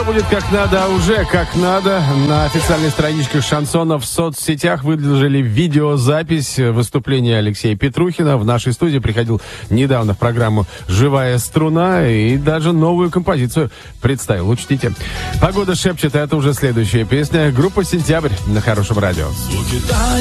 Будет как надо, а уже как надо. На официальной страничке Шансона в соцсетях выложили видеозапись выступления Алексея Петрухина. В нашей студии приходил недавно в программу «Живая струна» и даже новую композицию представил. Учтите. Погода шепчет, а это уже следующая песня. Группа «Сентябрь» на Хорошем радио.